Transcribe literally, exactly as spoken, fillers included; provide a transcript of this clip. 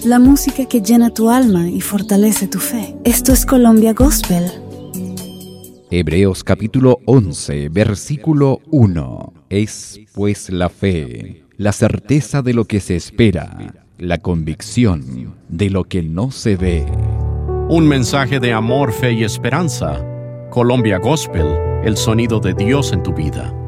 la música que llena tu alma y fortalece tu fe. Esto es Colombia Gospel. Hebreos capítulo once, versículo uno. Es pues la fe, la certeza de lo que se espera, la convicción de lo que no se ve. Un mensaje de amor, fe y esperanza. Colombia Gospel, el sonido de Dios en tu vida.